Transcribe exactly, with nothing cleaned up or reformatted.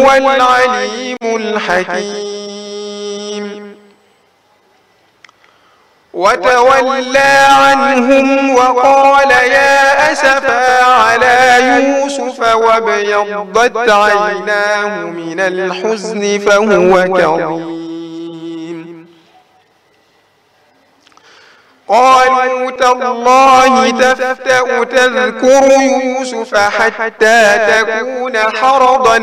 وهو العليم الحكيم. وتولى عنهم وقال يا أسفا على يوسف وابيضت عيناه من الحزن فهو كظيم. قالوا تالله تفتأ تذكر يوسف حتى تكون حرضا